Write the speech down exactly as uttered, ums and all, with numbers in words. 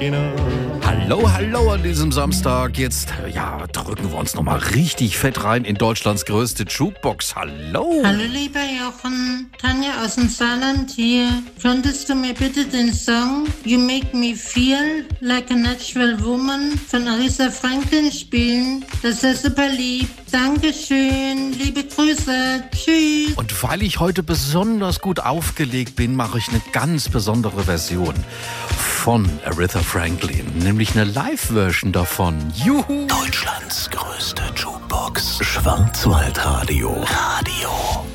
Skinner. Hallo, hallo an diesem Samstag. Jetzt, ja, drücken wir uns nochmal richtig fett rein in Deutschlands größte Jukebox. Hallo. Hallo, lieber Jochen. Tanja aus dem Saarland hier. Könntest du mir bitte den Song You Make Me Feel Like a Natural Woman von Aretha Franklin spielen? Das ist super lieb. Dankeschön. Liebe Grüße. Tschüss. Und weil ich heute besonders gut aufgelegt bin, mache ich eine ganz besondere Version von Aretha Franklin, nämlich eine Live-Version davon. Juhu! Deutschlands größte Jukebox. Schwarzwaldradio. Radio.